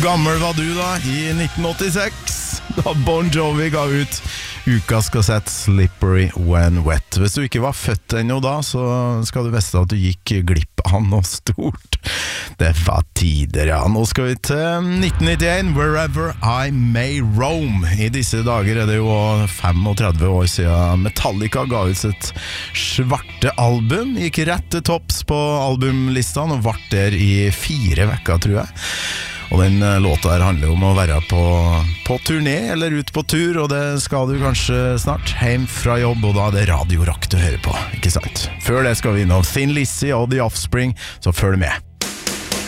gammel var du da i 1986 da Bon Jovi ga ut ukas kassett Slippery When Wet. Hvis du ikke var født ennå da, så skal du vite at du gikk glipp av noe stort. Det var tider, ja. Nå skal vi til 1991, Wherever I May Roam. I disse dager er det jo 35 år siden Metallica ga ut sitt svarte album. Gikk rett til topps på albumlistene og vart der i 4 vekker, tror jeg. Og den låta her handler om å være på turné eller ut på tur, og det skal du kanskje snart hjem fra jobb, og da er det Radio Rock du hører på, ikke sant? Før det skal vi innom Thin Lizzy og The Offspring, så følg med.